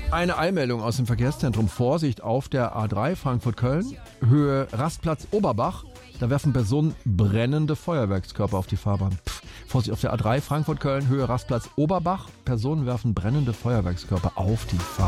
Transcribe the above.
Eine Eilmeldung aus dem Verkehrszentrum. Vorsicht auf der A3 Frankfurt-Köln, Höhe Rastplatz Oberbach. Da werfen Personen brennende Feuerwerkskörper auf die Fahrbahn. Vorsicht auf der A3 Frankfurt-Köln, Höhe Rastplatz Oberbach. Personen werfen brennende Feuerwerkskörper auf die Fahrbahn.